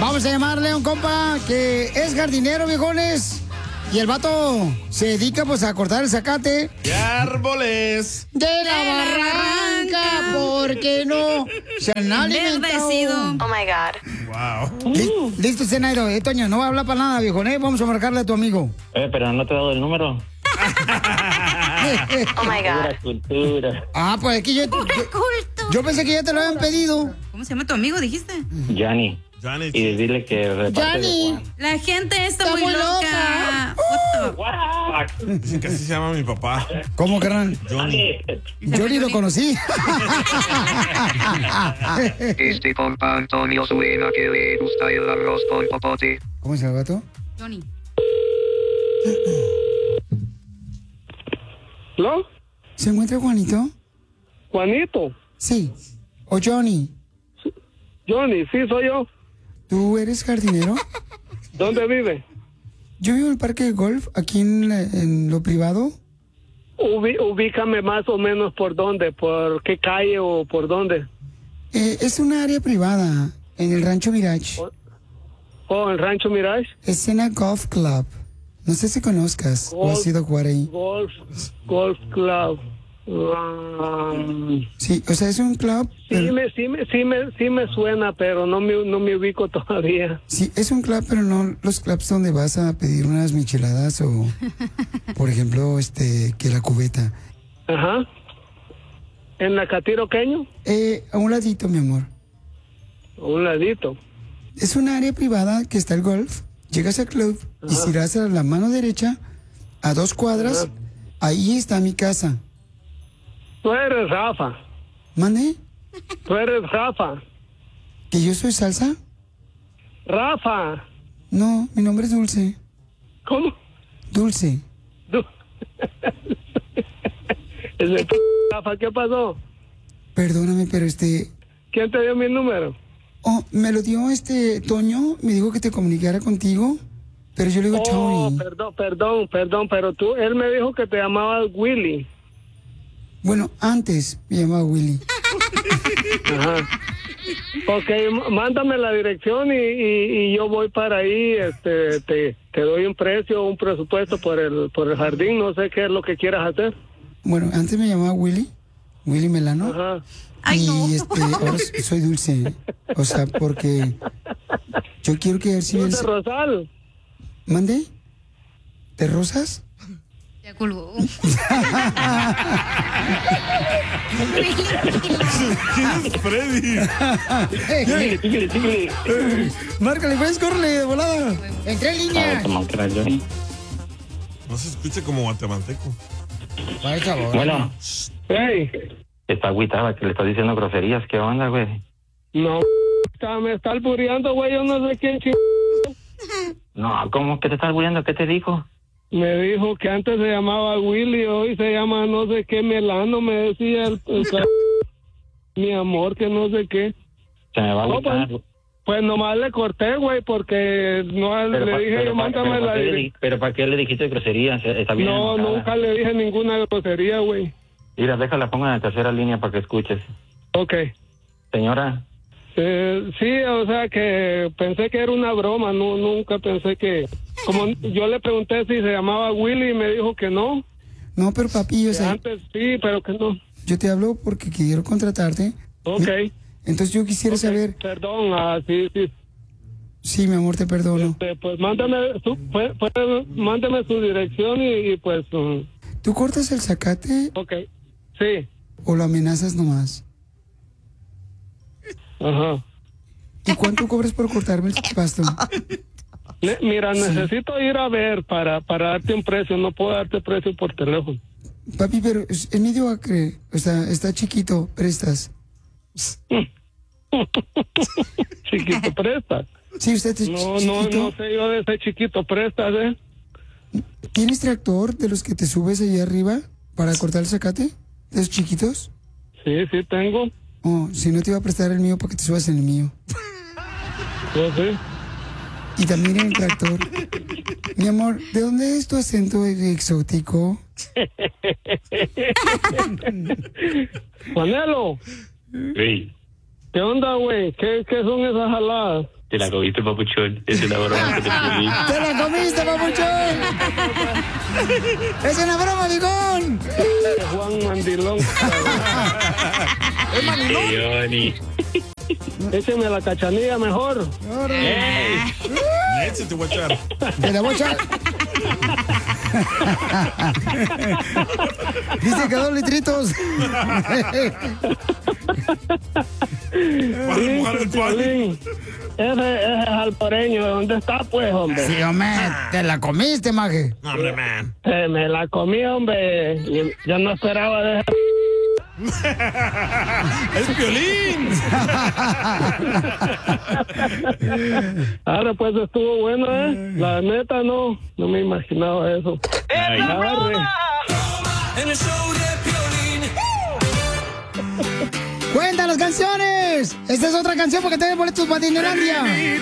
Vamos a llamarle a un compa que es jardinero, viejones. Y el vato se dedica pues a cortar el zacate. ¡De árboles! De la barranca, porque no se han alimentado. Oh my God. Wow. Listo, Zenairo. Toño, no va a hablar para nada, viejo. Vamos a marcarle a tu amigo. Pero no te he dado el número. Oh my God. Cultura. Ah, pues aquí yo pensé que ya te lo habían pedido. ¿Cómo se llama tu amigo, dijiste? Johnny. Johnny. Y dile que reparte Johnny. de Juan. La gente está muy muy loca. Dicen que así se llama mi papá. ¿Cómo, carnal? Johnny. Yo ni lo conocí. Este compa Antonio suena que le gusta el arroz con popote. ¿Cómo se llama el gato? Johnny. ¿No? ¿Se encuentra Juanito? Juanito. Sí. ¿O Johnny? Johnny, sí, soy yo. ¿Tú eres jardinero? ¿Dónde vive? Yo vivo en el parque de golf, aquí en lo privado. Ubícame más o menos por dónde, por qué calle o por dónde. Es una área privada, en el Rancho Mirage. Oh, el Rancho Mirage. Es en el Golf Club. No sé si conozcas o has ido a jugar ahí. Golf Club. Sí, o sea, es un club. Sí me suena, pero no me ubico todavía. Sí, es un club, pero no los clubs donde vas a pedir unas micheladas o, por ejemplo, que la cubeta. Ajá. ¿En la Catiroqueño? A un ladito, mi amor. A un ladito. Es una área privada que está el golf. Llegas al club y si vas a la mano derecha, a 2 cuadras, ahí está mi casa. Tú eres Rafa. ¿Mande? Tú eres Rafa. ¿Que yo soy Salsa? Rafa. No, mi nombre es Dulce. ¿Cómo? Dulce. Ese Rafa, ¿qué pasó? Perdóname, pero ¿Quién te dio mi número? Oh, me lo dio Toño, me dijo que te comunicara contigo, pero yo le digo Tony. Perdón, pero él me dijo que te llamabas Willy. Bueno, antes me llamaba Willy. Ajá. Ok, mándame la dirección y yo voy para ahí, te doy un precio, un presupuesto por el jardín, no sé qué es lo que quieras hacer. Bueno, antes me llamaba Willy Melano. Ajá. Ay, no. Ahora soy Dulce. O sea, porque yo quiero que ver si Dulce Rosal. ¿Mande? ¿De rosas? Ya colgó. ¿Quién es Freddy? Márcale, pues, córrele de volada. Entré en línea. No se escucha como guatemalteco. Bueno. Hey. Está agüitada, que le estás diciendo groserías. ¿Qué onda, güey? No, me está albureando, güey, yo no sé quién No, ¿cómo que te estás albureando? ¿Qué te dijo? Me dijo que antes se llamaba Willy, hoy se llama no sé qué Melano, me decía mi amor, que no sé qué. Se me va a agüitar. Pues nomás le corté, güey, porque no le dije, mándame la dirección. ¿Pero para qué le dijiste groserías? Está bien No, enojada. nunca le dije ninguna grosería, güey. Mira, déjala, ponga en la tercera línea para que escuches. Ok. Señora. Sí, o sea que pensé que era una broma, nunca pensé que... Como yo le pregunté si se llamaba Willy y me dijo que no. No, pero papi, o sea... Antes sí, pero que no. Yo te hablo porque quiero contratarte. Ok. Entonces yo quisiera saber... Perdón, sí. Sí, mi amor, te perdono. Pues mándame su dirección y pues... ¿Tú cortas el zacate? Ok, sí. ¿O lo amenazas nomás? Ajá. ¿Y cuánto cobras por cortarme el pasto? Mira, necesito ir a ver para darte un precio. No puedo darte precio por teléfono. Papi, pero es medio acre. O sea, está chiquito. ¿Prestas? Chiquito, prestas. Sí, usted es chiquito. No sé yo de ese chiquito, prestas, ¿eh? ¿Tienes tractor de los que te subes allá arriba para cortar el zacate? ¿De esos chiquitos? Sí, tengo. Oh, si no te iba a prestar el mío para que te subas en el mío. Yo sí. Y también en el tractor. Mi amor, ¿de dónde es tu acento exótico? Juanelo. Sí. ¿Qué onda, güey? ¿Qué son esas jaladas? Te la comiste, papuchón. Es una broma que te pedí. ¡Te la comiste, papuchón! ¡Es una broma, bigón! Juan Mandilón. ¿Es manilón? Johnny. Écheme la cachanilla mejor. Ese te voy a echar. Te la voy a echar. Dice que 2 litritos. Vas a mojar el pan. Piolín, ese salporeño, ¿dónde está, pues, hombre? Sí, hombre, te la comiste, maje. No, hombre, man. Me la comí, hombre. Yo no esperaba de ese... ¡Es Piolín! Ahora, pues, estuvo bueno, ¿eh? La neta, no me imaginaba eso. Ay, Arre. ¡Cuenta las canciones! Esta es otra canción porque te boletos para Disneylandia.